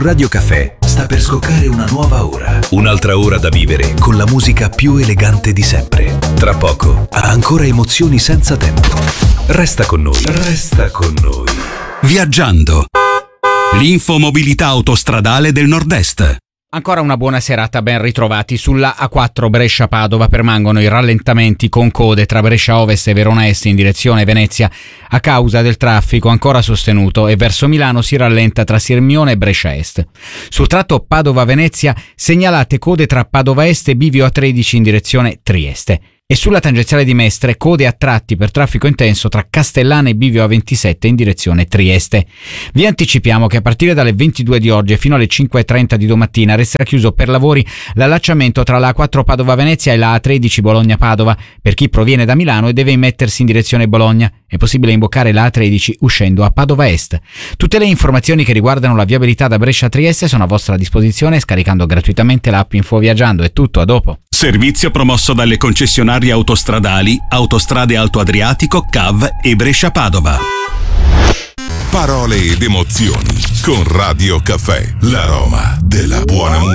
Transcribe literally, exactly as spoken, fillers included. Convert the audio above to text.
Radio Caffè sta per scoccare una nuova ora. Un'altra ora da vivere con la musica più elegante di sempre. Tra poco, ancora emozioni senza tempo. Resta con noi. Resta con noi. Viaggiando. L'infomobilità autostradale del Nord-Est. Ancora una buona serata, ben ritrovati. Sulla A quattro Brescia-Padova permangono i rallentamenti con code tra Brescia Ovest e Verona Est in direzione Venezia a causa del traffico ancora sostenuto, e verso Milano si rallenta tra Sirmione e Brescia Est. Sul tratto Padova-Venezia segnalate code tra Padova Est e Bivio A tredici in direzione Trieste. E sulla tangenziale di Mestre code a tratti per traffico intenso tra Castellana e Bivio A ventisette in direzione Trieste. Vi anticipiamo che a partire dalle ventidue di oggi e fino alle cinque e trenta di domattina resterà chiuso per lavori l'allacciamento tra la A quattro Padova-Venezia e la A tredici Bologna-Padova per chi proviene da Milano e deve immettersi in direzione Bologna. È possibile imboccare la A tredici uscendo a Padova Est. Tutte le informazioni che riguardano la viabilità da Brescia a Trieste sono a vostra disposizione scaricando gratuitamente l'app Info Viaggiando. È tutto, a dopo. Servizio promosso dalle concessionarie autostradali Autostrade Alto Adriatico, C A V e Brescia-Padova. Parole ed emozioni con Radio Caffè, l'aroma della buona musica.